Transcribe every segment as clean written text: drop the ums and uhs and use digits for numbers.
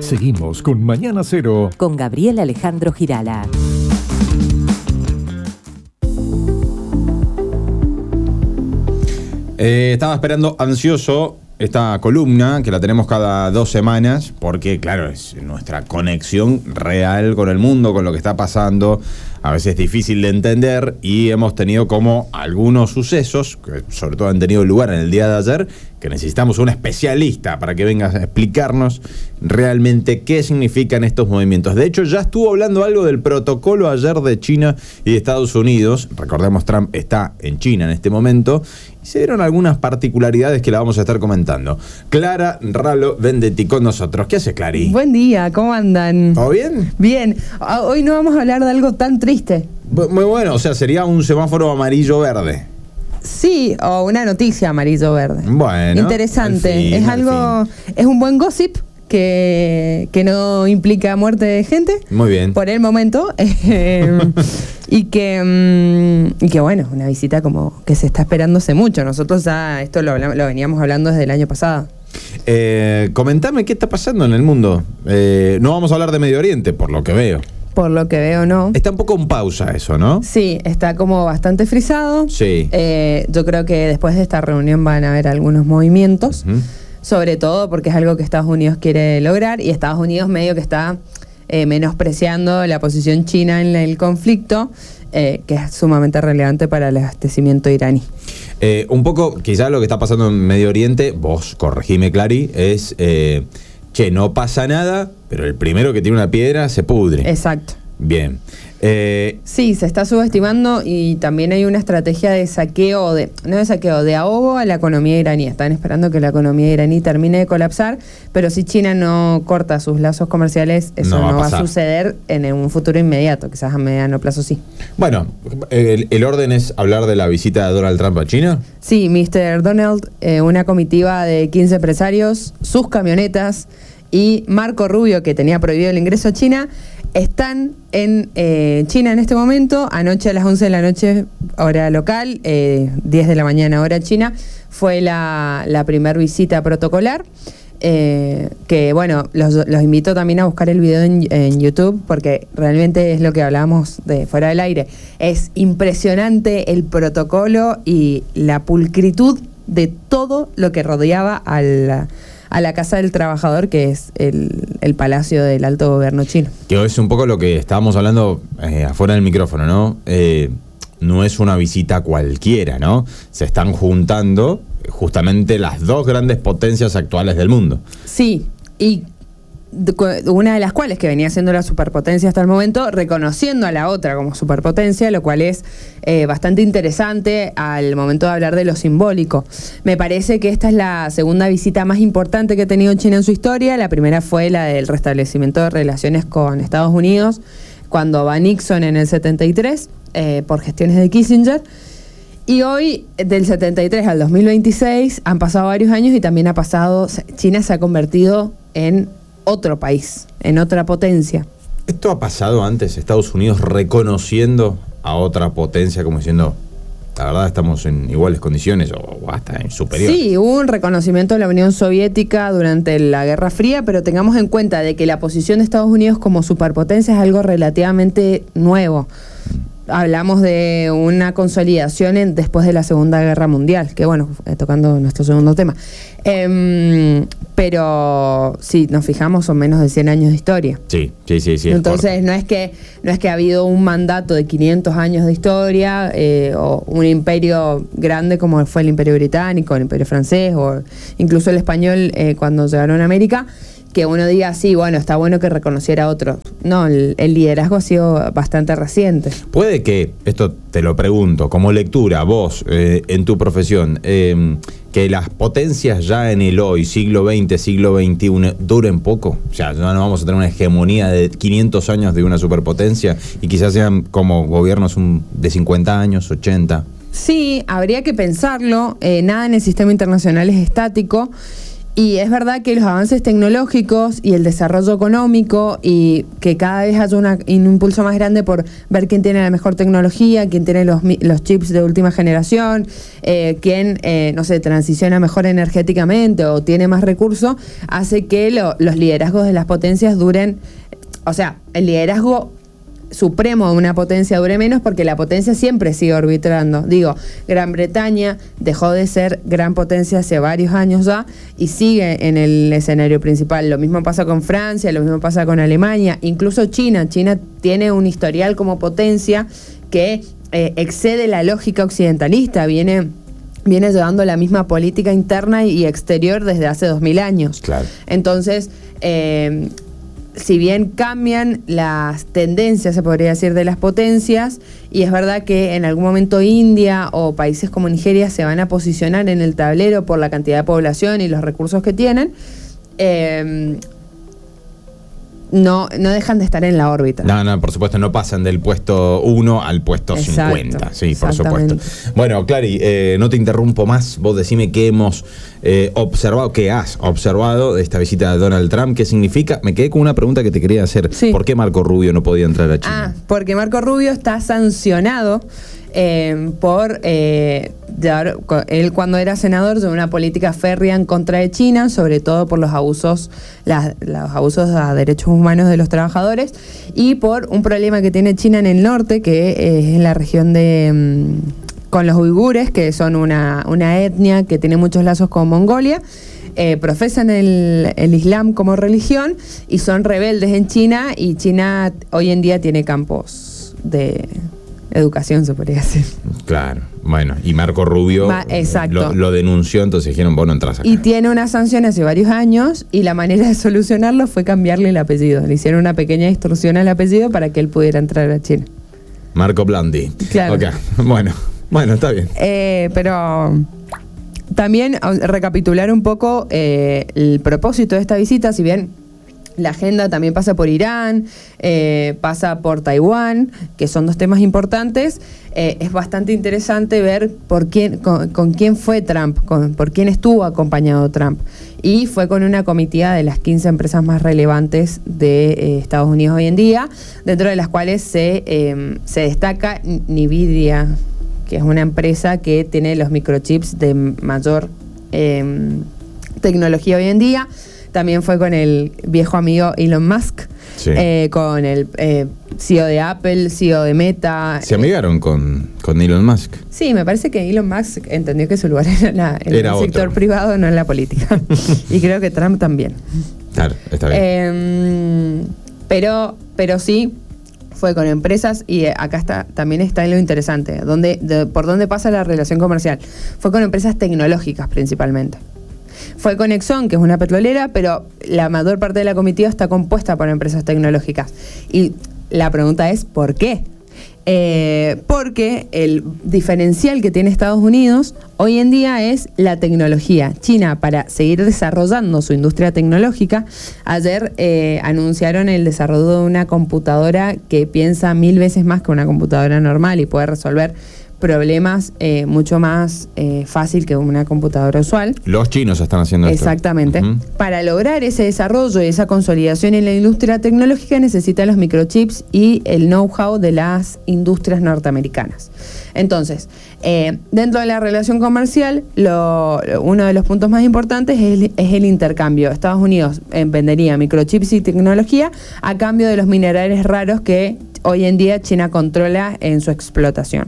Seguimos con Mañana Cero. Con Gabriel Alejandro Girala. Estaba esperando ansioso esta columna, que la tenemos cada 2 semanas, porque claro, es nuestra conexión real con el mundo, con lo que está pasando. A veces es difícil de entender y hemos tenido como algunos sucesos, que sobre todo han tenido lugar en el día de ayer, que necesitamos un especialista para que venga a explicarnos realmente qué significan estos movimientos. De hecho, ya estuvo hablando algo del protocolo ayer de China y de Estados Unidos. Recordemos, Trump está en China en este momento. Y se dieron algunas particularidades que la vamos a estar comentando. Clara Ralo Vendetti con nosotros. ¿Qué hace, Clary? Buen día, ¿cómo andan? ¿Todo bien? Bien. Hoy no vamos a hablar de algo tan triste. Muy bueno, o sea, sería un semáforo amarillo-verde. Sí, o una noticia amarillo-verde. Bueno. Interesante. Al fin, es algo, es un buen gossip que no implica muerte de gente. Muy bien. Por el momento. Y que bueno, una visita como que se está esperando hace mucho. Nosotros ya esto lo veníamos hablando desde el año pasado. Comentame qué está pasando en el mundo. No vamos a hablar de Medio Oriente, por lo que veo. Por lo que veo, no. Está un poco en pausa eso, ¿no? Sí, está como bastante frisado. Sí. Yo creo que después de esta reunión van a haber algunos movimientos, sobre todo porque es algo que Estados Unidos quiere lograr y Estados Unidos medio que está menospreciando la posición china en el conflicto, que es sumamente relevante para el abastecimiento iraní. Un poco, quizás lo que está pasando en Medio Oriente, vos corregime, Clary, es... che, no pasa nada, pero el primero que tiene una piedra se pudre. Exacto. Bien. Sí, se está subestimando y también hay una estrategia de saqueo, de ahogo a la economía iraní. Están esperando que la economía iraní termine de colapsar, pero si China no corta sus lazos comerciales, eso no va a suceder en un futuro inmediato, quizás a mediano plazo sí. Bueno, ¿el orden es hablar de la visita de Donald Trump a China? Sí, Mr. Donald, una comitiva de 15 empresarios, sus camionetas y Marco Rubio, que tenía prohibido el ingreso a China, están en China en este momento. Anoche a las 11 de la noche, hora local, 10 de la mañana, hora china, fue la primer visita protocolar. Que bueno, los invito también a buscar el video en YouTube, porque realmente es lo que hablábamos de fuera del aire. Es impresionante el protocolo y la pulcritud de todo lo que rodeaba a la Casa del Trabajador, que es el palacio del alto gobierno chino. Que es un poco lo que estábamos hablando afuera del micrófono, ¿no? No es una visita cualquiera, ¿no? Se están juntando justamente las dos grandes potencias actuales del mundo. Sí, y una de las cuales, que venía siendo la superpotencia hasta el momento, reconociendo a la otra como superpotencia, lo cual es bastante interesante al momento de hablar de lo simbólico. Me parece que esta es la segunda visita más importante que ha tenido China en su historia. La primera fue la del restablecimiento de relaciones con Estados Unidos, cuando va Nixon en el 73, por gestiones de Kissinger. Y hoy, del 73 al 2026, han pasado varios años y también China se ha convertido en otro país, en otra potencia. ¿Esto ha pasado antes? Estados Unidos reconociendo a otra potencia como diciendo, la verdad estamos en iguales condiciones o hasta en superiores. Sí, hubo un reconocimiento de la Unión Soviética durante la Guerra Fría, pero tengamos en cuenta de que la posición de Estados Unidos como superpotencia es algo relativamente nuevo. Hablamos de una consolidación después de la Segunda Guerra Mundial, que bueno, tocando nuestro segundo tema. Pero si nos fijamos, son menos de 100 años de historia. Sí. Entonces no es que ha habido un mandato de 500 años de historia, o un imperio grande como fue el Imperio Británico, el Imperio Francés, o incluso el español cuando llegaron a América, que uno diga, sí, bueno, está bueno que reconociera a otro. No, el liderazgo ha sido bastante reciente. Puede que, esto te lo pregunto, como lectura, vos, en tu profesión, que las potencias ya en el hoy, siglo XX, siglo XXI, duren poco. O sea, no vamos a tener una hegemonía de 500 años de una superpotencia y quizás sean como gobiernos de 50 años, 80. Sí, habría que pensarlo. Nada en el sistema internacional es estático. Y es verdad que los avances tecnológicos y el desarrollo económico y que cada vez haya un impulso más grande por ver quién tiene la mejor tecnología, quién tiene los chips de última generación, quién, no sé, transiciona mejor energéticamente o tiene más recursos, hace que los liderazgos de las potencias duren, o sea, el liderazgo supremo de una potencia dure menos porque la potencia siempre sigue orbitando. Digo, Gran Bretaña dejó de ser gran potencia hace varios años ya y sigue en el escenario principal. Lo mismo pasa con Francia, lo mismo pasa con Alemania, incluso China. China tiene un historial como potencia que excede la lógica occidentalista, viene llevando la misma política interna y exterior desde hace 2000 años. Claro. Entonces, si bien cambian las tendencias, se podría decir, de las potencias, y es verdad que en algún momento India o países como Nigeria se van a posicionar en el tablero por la cantidad de población y los recursos que tienen, no dejan de estar en la órbita. No, por supuesto, no pasan del puesto 1 al puesto 50. Sí, por supuesto. Bueno, Clary, no te interrumpo más. Vos decime qué hemos observado, qué has observado de esta visita de Donald Trump, qué significa. Me quedé con una pregunta que te quería hacer. Sí. ¿Por qué Marco Rubio no podía entrar a China? Porque Marco Rubio está sancionado por él, cuando era senador, de una política férrea en contra de China, sobre todo por los abusos a derechos humanos de los trabajadores y por un problema que tiene China en el norte, que es en la región de con los uigures, que son una etnia que tiene muchos lazos con Mongolia. Profesan el Islam como religión y son rebeldes en China, y China hoy en día tiene campos de educación, se podría decir. Claro, bueno, y Marco Rubio lo denunció, entonces dijeron, vos no entras acá. Y tiene una sanción hace varios años, y la manera de solucionarlo fue cambiarle el apellido. Le hicieron una pequeña distorsión al apellido para que él pudiera entrar a China. Marco Blandi. Claro. Okay. Bueno, está bien. Pero también recapitular un poco el propósito de esta visita, si bien la agenda también pasa por Irán, pasa por Taiwán, que son dos temas importantes. Es bastante interesante ver con quién fue Trump, por quién estuvo acompañado Trump. Y fue con una comitiva de las 15 empresas más relevantes de Estados Unidos hoy en día, dentro de las cuales se destaca Nvidia, que es una empresa que tiene los microchips de mayor tecnología hoy en día. También fue con el viejo amigo Elon Musk, sí. Con el CEO de Apple, CEO de Meta. ¿Se amigaron con Elon Musk? Sí, me parece que Elon Musk entendió que su lugar era en el sector privado, no en la política. Y creo que Trump también. Claro, está bien. Pero sí, fue con empresas, y acá también está lo interesante, por dónde pasa la relación comercial. Fue con empresas tecnológicas principalmente. Fue con Exxon, que es una petrolera, pero la mayor parte de la comitiva está compuesta por empresas tecnológicas. Y la pregunta es, ¿por qué? Porque el diferencial que tiene Estados Unidos hoy en día es la tecnología. China, para seguir desarrollando su industria tecnológica, ayer anunciaron el desarrollo de una computadora que piensa 1000 veces más que una computadora normal y puede resolver problemas mucho más fácil que una computadora usual. Los chinos están haciendo esto. Exactamente. Uh-huh. Para lograr ese desarrollo y esa consolidación en la industria tecnológica necesitan los microchips y el know-how de las industrias norteamericanas. Entonces, dentro de la relación comercial, uno de los puntos más importantes es el intercambio. Estados Unidos vendería microchips y tecnología a cambio de los minerales raros que hoy en día China controla en su explotación.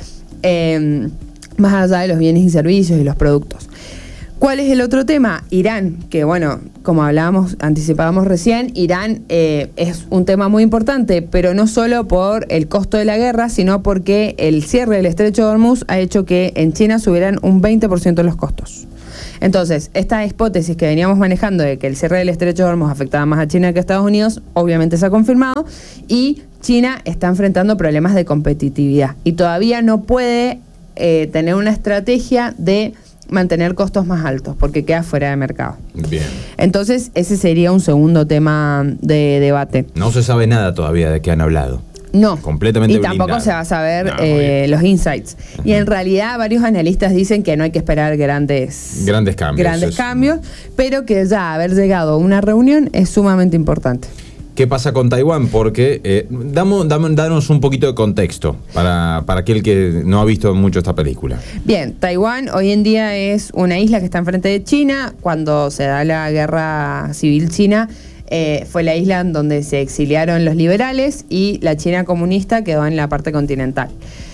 Más allá de los bienes y servicios y los productos. ¿Cuál es el otro tema? Irán, que bueno, como anticipábamos recién, Irán es un tema muy importante, pero no solo por el costo de la guerra, sino porque el cierre del Estrecho de Hormuz ha hecho que en China subieran un 20% los costos. Entonces, esta hipótesis que veníamos manejando de que el cierre del Estrecho de Hormuz afectaba más a China que a Estados Unidos, obviamente se ha confirmado, y China está enfrentando problemas de competitividad y todavía no puede tener una estrategia de mantener costos más altos porque queda fuera de mercado. Bien. Entonces, ese sería un segundo tema de debate. No se sabe nada todavía de qué han hablado. No, completamente y tampoco blindado. se va a saber No, los insights. Y en realidad varios analistas dicen que no hay que esperar grandes cambios, pero que ya haber llegado a una reunión es sumamente importante. ¿Qué pasa con Taiwán? Porque danos un poquito de contexto para aquel que no ha visto mucho esta película. Bien, Taiwán hoy en día es una isla que está enfrente de China. Cuando se da la guerra civil china, fue la isla en donde se exiliaron los liberales y la China comunista quedó en la parte continental.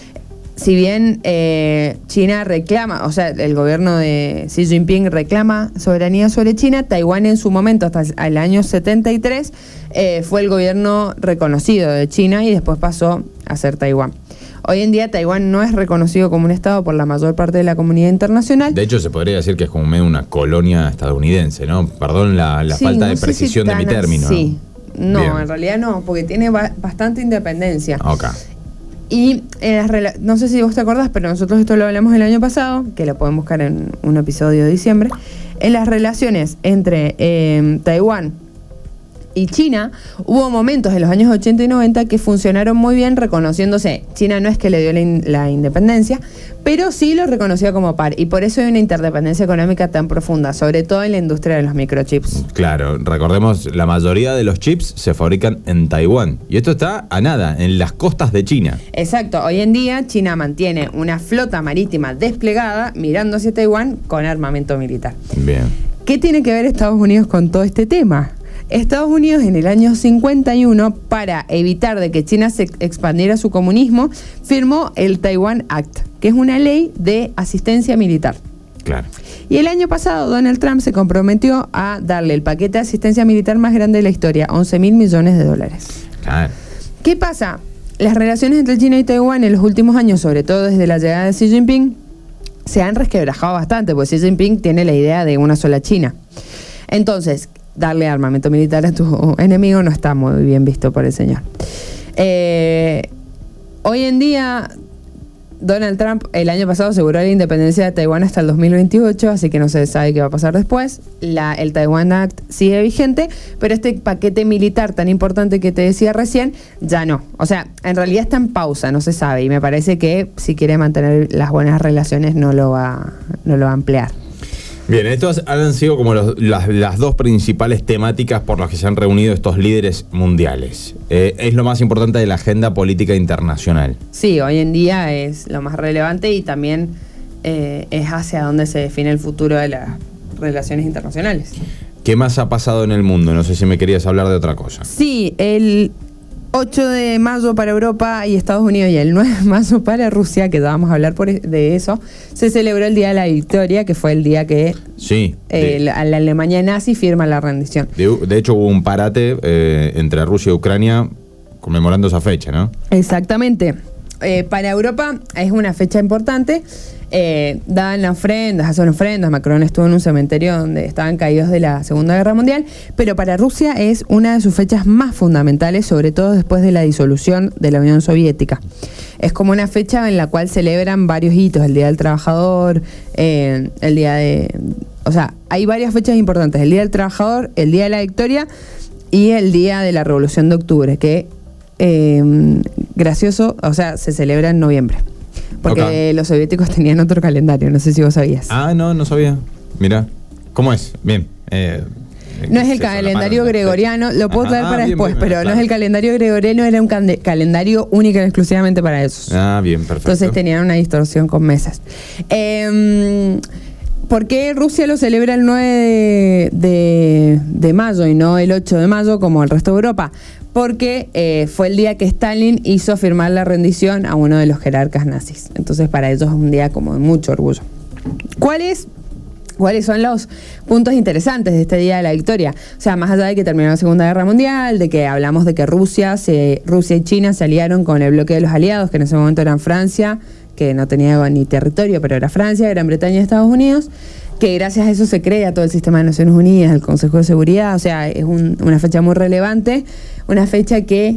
Si bien China reclama, o sea, el gobierno de Xi Jinping reclama soberanía sobre China, Taiwán en su momento, hasta el año 73, fue el gobierno reconocido de China y después pasó a ser Taiwán. Hoy en día Taiwán no es reconocido como un estado por la mayor parte de la comunidad internacional. De hecho, se podría decir que es como medio una colonia estadounidense, ¿no? Perdón la Sí, falta no de sé precisión si de mi tan término. así. No, Bien. en realidad no, porque tiene bastante independencia. Ok. Y no sé si vos te acordás, pero nosotros esto lo hablamos el año pasado, que lo pueden buscar en un episodio de diciembre, en las relaciones entre Taiwán y China, hubo momentos en los años 80 y 90 que funcionaron muy bien reconociéndose. China no es que le dio la independencia, pero sí lo reconocía como par, y por eso hay una interdependencia económica tan profunda, sobre todo en la industria de los microchips. Claro, recordemos, la mayoría de los chips se fabrican en Taiwán. Y esto está a nada, en las costas de China. Exacto, hoy en día China mantiene una flota marítima desplegada mirando hacia Taiwán con armamento militar. Bien. ¿Qué tiene que ver Estados Unidos con todo este tema? Estados Unidos en el año 51, para evitar de que China se expandiera su comunismo, firmó el Taiwan Act, que es una ley de asistencia militar. Claro. Y el año pasado Donald Trump se comprometió a darle el paquete de asistencia militar más grande de la historia, $11.000 millones. Claro. ¿Qué pasa? Las relaciones entre China y Taiwán en los últimos años, sobre todo desde la llegada de Xi Jinping, se han resquebrajado bastante, porque Xi Jinping tiene la idea de una sola China. Entonces, darle armamento militar a tu enemigo no está muy bien visto por el señor. Hoy en día, Donald Trump el año pasado aseguró la independencia de Taiwán hasta el 2028, así que no se sabe qué va a pasar después. El Taiwan Act sigue vigente, pero este paquete militar tan importante que te decía recién, ya no. O sea, en realidad está en pausa, no se sabe, y me parece que si quiere mantener las buenas relaciones no lo va a emplear. Bien, estos han sido como las dos principales temáticas por las que se han reunido estos líderes mundiales. Es lo más importante de la agenda política internacional. Sí, hoy en día es lo más relevante y también es hacia dónde se define el futuro de las relaciones internacionales. ¿Qué más ha pasado en el mundo? No sé si me querías hablar de otra cosa. Sí, el 8 de mayo para Europa y Estados Unidos y el 9 de mayo para Rusia, que vamos a hablar de eso, se celebró el Día de la Victoria, que fue el día que Sí. la Alemania nazi firma la rendición. De hecho, hubo un parate entre Rusia y Ucrania conmemorando esa fecha, ¿no? Exactamente. Para Europa es una fecha importante. Dan hacen ofrendas. Macron estuvo en un cementerio donde estaban caídos de la Segunda Guerra Mundial, pero para Rusia es una de sus fechas más fundamentales, sobre todo después de la disolución de la Unión Soviética. Es como una fecha en la cual celebran varios hitos: el Día del Trabajador, el Día de... O sea, hay varias fechas importantes: el Día del Trabajador, el Día de la Victoria y el Día de la Revolución de Octubre, que gracioso, o sea, se celebra en noviembre. Porque Okay. Los soviéticos tenían otro calendario, no sé si vos sabías. Ah, no sabía. Mira, ¿cómo es? Bien. No es el calendario gregoriano, lo puedo traer para bien, después, bien, pero claro. no es el calendario gregoriano, era un calendario único y exclusivamente para esos. Ah, bien, perfecto. Entonces tenían una distorsión con meses. ¿Por qué Rusia lo celebra el 9 de mayo y no el 8 de mayo como el resto de Europa? Porque fue el día que Stalin hizo firmar la rendición a uno de los jerarcas nazis. Entonces para ellos es un día como de mucho orgullo. ¿Cuáles son los puntos interesantes de este Día de la Victoria? O sea, más allá de que terminó la Segunda Guerra Mundial, de que hablamos de que Rusia y China se aliaron con el bloque de los aliados, que en ese momento eran Francia, que no tenía ni territorio, pero era Francia, Gran Bretaña y Estados Unidos, que gracias a eso se crea todo el sistema de Naciones Unidas, el Consejo de Seguridad. O sea, es una fecha muy relevante, una fecha que